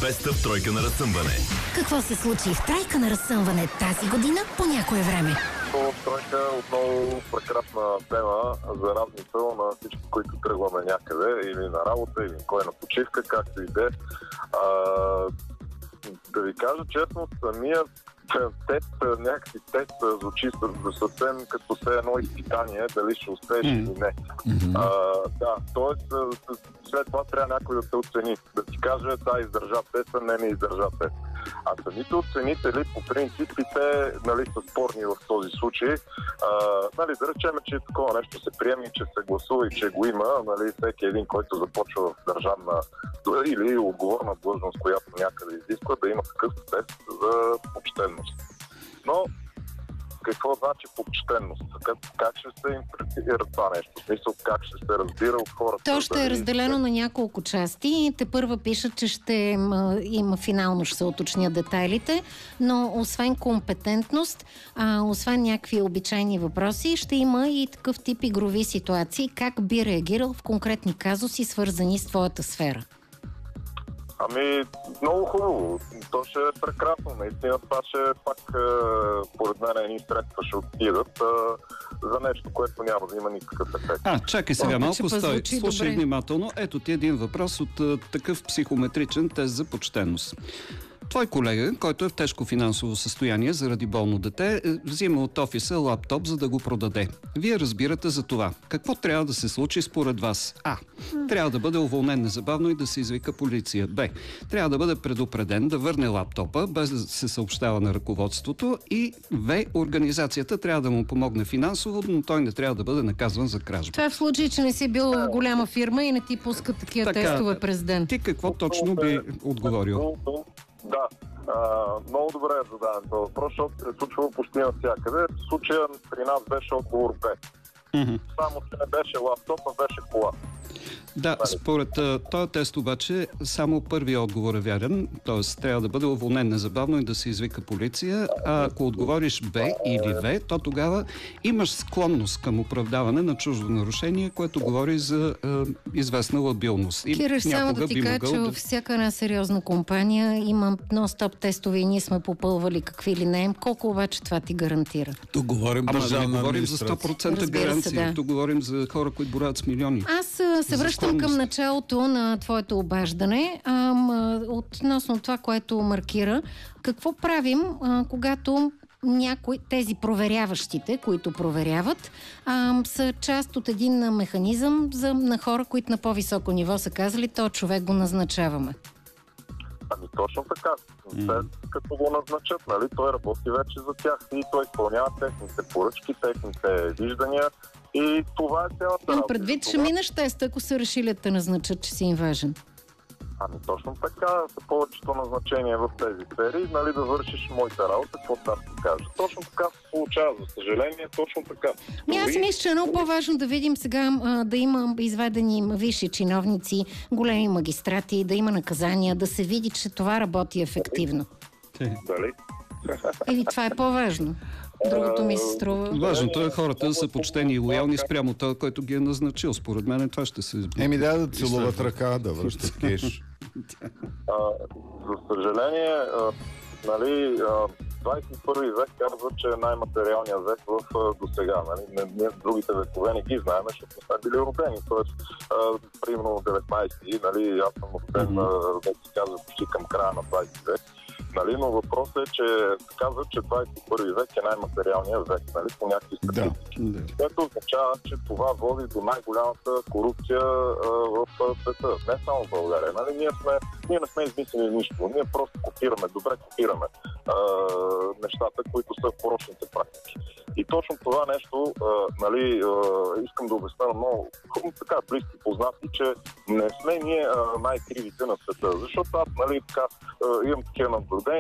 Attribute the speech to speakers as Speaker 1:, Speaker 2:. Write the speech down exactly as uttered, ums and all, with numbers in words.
Speaker 1: Беста в тройка на разсъмване.
Speaker 2: Какво се случи в тройка на разсъмване тази година по някое време?
Speaker 3: В тройка отново прекрасна тема за размисъл на всички, които тръгваме някъде, или на работа, или кой на почивка, както и де. Да ви кажа честно, самия тест, някакси тест звучи съвсем като все едно изпитание, дали ще успееш mm. или не. Mm-hmm. А, да, т.е. след това трябва някой да те оцени. Да ти каже, да, издържа теста, не не издържа тест. А самите оценители, по принцип, и те, нали, са спорни в този случай. А, нали, да речем, че такова нещо се приеме, че се гласува и че го има, нали, всеки един, който започва в държавна или отговорна длъжност, която някъде изисква, да има такъв тест за почтенност. Но какво значи почтенност? Как, как ще се интерпретира това нещо? В смисъл, как ще се разбира от хората?
Speaker 2: То ще
Speaker 3: да
Speaker 2: е разделено на няколко части. Те първа пишат, че ще има, има финално, ще се уточнят детайлите, но освен компетентност, а, освен някакви обичайни въпроси, ще има и такъв тип игрови ситуации, как би реагирал в конкретни казуси, свързани с твоята сфера.
Speaker 3: Ами, много хубаво. То ще е прекрасно. Наистина това ще пак, е, поред мен, едни средства ще отидат е, за нещо, което няма да има никакъв ефект.
Speaker 4: А, чакай сега,
Speaker 2: О,
Speaker 4: малко стой. Слушай
Speaker 2: добре.
Speaker 4: Внимателно. Ето ти един въпрос от а, такъв психометричен тест за почтенност. Твой колега, който е в тежко финансово състояние заради болно дете, взима от офиса лаптоп, за да го продаде. Вие разбирате за това. Какво трябва да се случи според вас? А. Трябва да бъде уволнен незабавно и да се извика полиция. Б. Трябва да бъде предупреден да върне лаптопа, без да се съобщава на ръководството. И В. Организацията трябва да му помогне финансово, но той не трябва да бъде наказван за кражба.
Speaker 2: Това е в случай, че не си бил в голяма фирма и не ти пускат такива
Speaker 4: Така,
Speaker 2: тестове през ден.
Speaker 4: Ти какво точно би отговорил?
Speaker 3: Да, а, много добре е зададен този въпрос, защото се е случвало почти навсякъде. В случая при нас беше отговор Б. Mm-hmm. Само, че не беше лаптоп, а беше кола.
Speaker 4: Да, според този тест обаче само първият отговор е вярен, т.е. трябва да бъде уволнен незабавно и да се извика полиция, а ако отговориш Б или В, то тогава имаш склонност към оправдаване на чуждо нарушение, което говори за е, известна лабилност. И
Speaker 2: Кираш, само да ти кажа, че
Speaker 4: да...
Speaker 2: във всяка една сериозна компания има нон-стоп тестове и ние сме попълвали какви ли не. Колко обаче това ти гарантира?
Speaker 5: Тук говорим
Speaker 4: Ама
Speaker 5: държавна
Speaker 4: да не говорим за сто процента гаранция.
Speaker 2: Да.
Speaker 4: Тук говорим за хора, които борят с милиони.
Speaker 2: Аз се връщам към началото на твоето обаждане, ам, относно това, което маркира. Какво правим, а, когато някои, тези проверяващите, които проверяват, ам, са част от един механизъм за, на хора, които на по-високо ниво са казали, то човек го назначаваме?
Speaker 3: Ами точно така. Те, като го назначат, нали, той работи вече за тях и той изпълнява техните поръчки, техните виждания. И това е цялата работа.
Speaker 2: Но предвид, ще минеш теста, ако са решили да те назначат, че си им важен.
Speaker 3: Ами точно така, за повечето назначения в тези сфери, нали, да вършиш моята работа, какво да ти кажа. Точно така се получава, за съжаление, точно така.
Speaker 2: Ми, аз мисля, че е много по-важно да видим сега а, да има изведени висши чиновници, големи магистрати, да има наказания, да се види, че това работи ефективно.
Speaker 3: Дали?
Speaker 2: Или това е по-важно? Другото ми се струва.
Speaker 4: Важното е хората да са почтени и лоялни спрямо това, който ги е назначил. Според мен това ще се...
Speaker 5: Еми да, да целуват ръка, да връщат кеш.
Speaker 3: А, за съжаление, а, нали, а, двадесет и първи век казва, че е най-материалният век в а, досега. Нали? Ние другите векове не ги знаем, защото не сме били родени. Тоест, а, примерно деветнадесети, нали, аз съм роден, да се казва, почти към края на двадесети век. Нали, но въпросът е, че казва, че двадесет и първи век е най-материалният век, нали, по някакви статистики. Да, да. Което означава, че това води до най-голямата корупция а, в света. Не само в България. Нали, ние, сме, ние не сме измислили нищо. Ние просто копираме, добре копираме а, нещата, които са порочните практики. И точно това нещо, а, нали, а, искам да обясня на много така близки познати, че не сме ние а, най-кривите на света. Защото аз, нали, така, а, имам такива наблюдения.